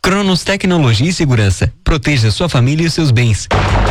Cronos Tecnologia e Segurança. Proteja sua família e os seus bens.